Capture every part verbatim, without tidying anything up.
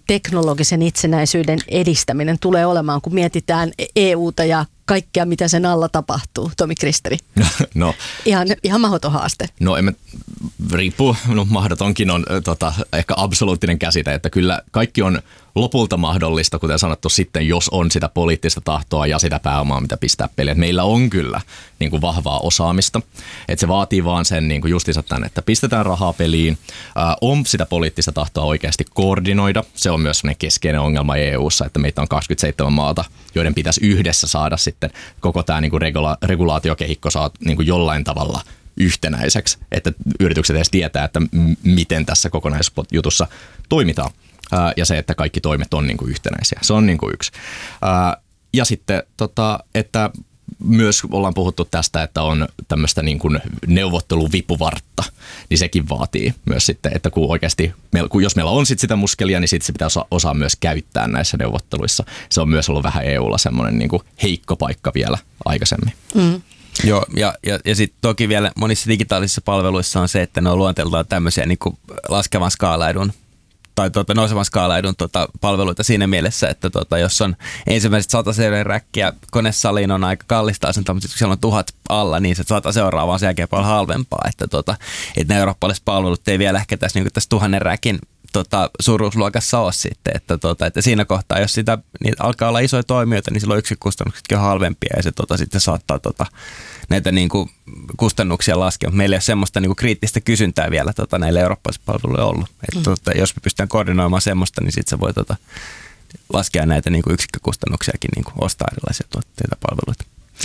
teknologisen itsenäisyyden edistäminen tulee olemaan, kun mietitään E U:ta ja kaikkea, mitä sen alla tapahtuu, Tomi Kristeri? No, ihan, ihan mahdoton haaste. No emme, riippuu, no mahdotonkin on tota, ehkä absoluuttinen käsite, että kyllä kaikki on lopulta mahdollista, kuten sanottu sitten, jos on sitä poliittista tahtoa ja sitä pääomaa, mitä pistää peliin. Et meillä on kyllä niin kuin vahvaa osaamista, että se vaatii vaan sen niin kuin justiinsa tämän, että pistetään rahaa peliin, ää, on sitä poliittista tahtoa oikeasti koordinoida. Se on myös sellainen keskeinen ongelma E U:ssa, että meitä on kaksikymmentäseitsemän maata, joiden pitäisi yhdessä saada sitten koko tämä niin kuin regula- regulaatiokehikko saa niin kuin jollain tavalla yhtenäiseksi, että yritykset edes tietää, että m- miten tässä kokonaisjutussa toimitaan. Ää, ja se, että kaikki toimet on niin kuin yhtenäisiä. Se on niin kuin yksi. Ää, ja sitten, tota, että myös ollaan puhuttu tästä, että on tämmöistä niin kuin neuvotteluvipuvartta, niin sekin vaatii myös sitten, että kun oikeasti, kun jos meillä on sit sitä muskelia, niin sitten se pitää osaa, osaa myös käyttää näissä neuvotteluissa. Se on myös ollut vähän E U:lla semmoinen niin kuin heikko paikka vielä aikaisemmin. Mm. Joo, ja, ja, ja sitten toki vielä monissa digitaalisissa palveluissa on se, että ne on luonteeltaan tämmöisiä niin kuin laskevan skaalaedun tai tuota, nousevan skaalaedun tuota, palveluita siinä mielessä, että tuota, jos on ensimmäiset sata räkkiä konesaliin on aika kallista asentaa, mutta kun siellä on tuhat alla, niin se sata seuraavaa on sen jälkeen paljon halvempaa, että, tuota, että ne eurooppalaiset palvelut ei vielä ehkä tässä, niin tässä tuhannen räkin tota, suuruusluokassa ole sitten, että, tota, että siinä kohtaa, jos sitä, niin alkaa olla isoja toimijoita, niin silloin yksikustannuksetkin on halvempia ja se tota, sitten saattaa tota, näitä niin kuin, kustannuksia laskea. Meillä ei ole semmoista niin kuin, kriittistä kysyntää vielä tota, näille eurooppalaisille palveluille ollut. Et, mm. tota, jos me pystytään koordinoimaan semmoista, niin sitten se voi tota, laskea näitä niin kuin, yksikkökustannuksiakin, niin kuin, ostaa erilaisia tuotteita palveluita.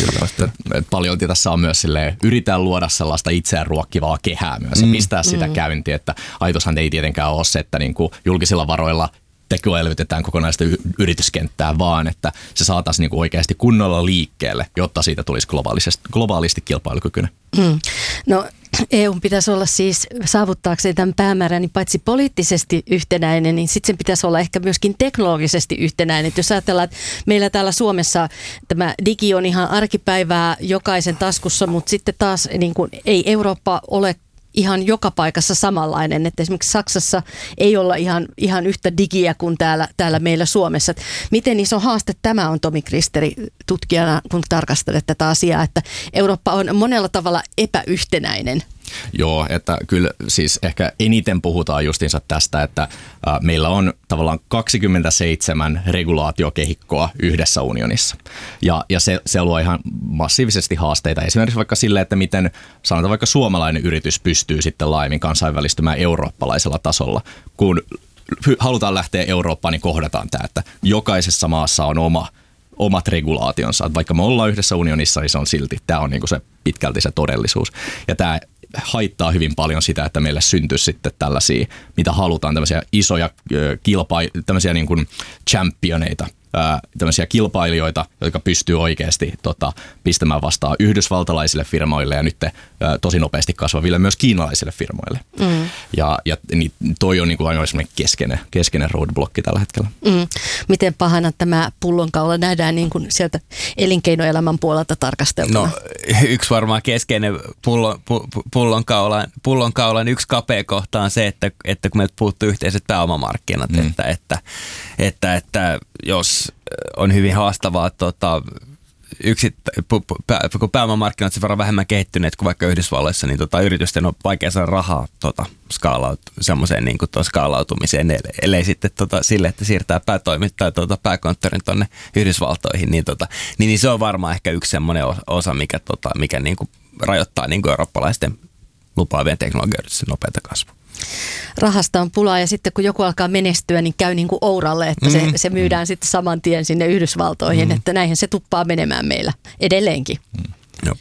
Paljolti tässä on myös silleen, yritetään luoda sellaista itseään ruokkivaa kehää myös ja mm. pistää sitä mm. käyntiin, että aitoshan ei tietenkään ole se, että niin kuin julkisilla varoilla tekoelvytetään kokonaista y- yrityskenttää, vaan että se saataisiin niin kuin oikeasti kunnolla liikkeelle, jotta siitä tulisi globaalisti, globaalisti kilpailukykyinen. Mm. No E U:n pitäisi olla siis saavuttaakseen tämän päämäärän, niin paitsi poliittisesti yhtenäinen, niin sitten sen pitäisi olla ehkä myöskin teknologisesti yhtenäinen. Et jos ajatellaan, että meillä täällä Suomessa tämä digi on ihan arkipäivää jokaisen taskussa, mutta sitten taas niin kuin, ei Eurooppa ole ihan joka paikassa samanlainen, että esimerkiksi Saksassa ei olla ihan, ihan yhtä digiä kuin täällä, täällä meillä Suomessa. Et miten iso haaste tämä on, Tomi Kristeri, tutkijana, kun tarkastelet tätä asiaa, että Eurooppa on monella tavalla epäyhtenäinen? Joo, että kyllä siis ehkä eniten puhutaan justiinsa tästä, että ä, meillä on tavallaan kaksikymmentäseitsemän regulaatiokehikkoa yhdessä unionissa. Ja, ja se, se luo ihan massiivisesti haasteita. Esimerkiksi vaikka sille, että miten sanotaan vaikka suomalainen yritys pystyy sitten laajemmin kansainvälistymään eurooppalaisella tasolla. Kun halutaan lähteä Eurooppaan, niin kohdataan tämä, että jokaisessa maassa on oma omat regulaationsa. Vaikka me ollaan yhdessä unionissa, niin se on silti, tämä on niin kuin se pitkälti se todellisuus. Ja tämä haittaa hyvin paljon sitä, että meille syntyisi sitten tällaisia, mitä halutaan, tämmöisiä isoja kilpa- tämmöisiä niin kuin championeita, tämmöisiä kilpailijoita, jotka pystyy oikeasti tota, pistämään vastaan yhdysvaltalaisille firmoille ja nyt ää, tosi nopeasti kasvaville myös kiinalaisille firmoille. Mm. Ja, ja niin toi on niin kuin ainoa semmoinen keskeinen, keskeinen roadblocki tällä hetkellä. Mm. Miten pahana tämä pullonkaula nähdään niin kuin sieltä elinkeinoelämän puolelta tarkasteltuna? No yksi varmaan keskeinen pullon, pullonkaulan, pullonkaulan yksi kapea kohta on se, että, että kun meiltä puuttuu yhteiset pääomamarkkinat, mm. että, että, että, että jos on hyvin haastavaa, tota, yksit, pu, pu, pää, kun pääomamarkkinat sen verran vähemmän kehittyneet kuin vaikka Yhdysvalloissa, niin tota, yritysten on vaikea saada rahaa tota, skaalaut, semmoiseen niin kuin skaalautumiseen, ellei sitten tota, sille, että siirtää päätoimittaa tota, pääkonttorin tuonne Yhdysvaltoihin, niin, tota, niin, niin se on varmaan ehkä yksi semmoinen osa, mikä, tota, mikä niin kuin rajoittaa niin kuin eurooppalaisten lupaavien teknologioiden nopeata kasvua. Rahasta on pulaa ja sitten kun joku alkaa menestyä, niin käy niin kuin ouralle, että mm. se, se myydään mm. sitten saman tien sinne Yhdysvaltoihin, mm. että näinhän se tuppaa menemään meillä edelleenkin. Mm. No.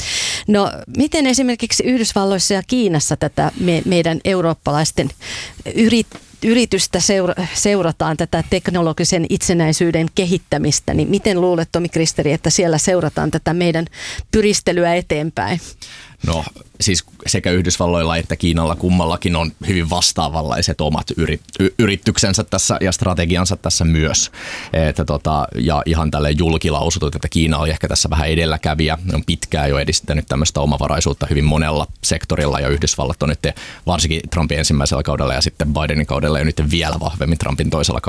no miten esimerkiksi Yhdysvalloissa ja Kiinassa tätä me, meidän eurooppalaisten yrit, yritystä seura, seurataan, tätä teknologisen itsenäisyyden kehittämistä, niin miten luulet, Tomi Kristeri, että siellä seurataan tätä meidän pyristelyä eteenpäin? No siis sekä Yhdysvalloilla että Kiinalla kummallakin on hyvin vastaavanlaiset omat yrit, y, yrityksensä tässä ja strategiansa tässä myös. Että tota, ja ihan tälleen julkilausutut, että Kiina oli ehkä tässä vähän edelläkävijä. Ne on pitkään jo edistänyt tämmöistä omavaraisuutta hyvin monella sektorilla ja Yhdysvallat on nyt varsinkin Trumpin ensimmäisellä kaudella ja sitten Bidenin kaudella ja nyt vielä vahvemmin Trumpin toisella kaudella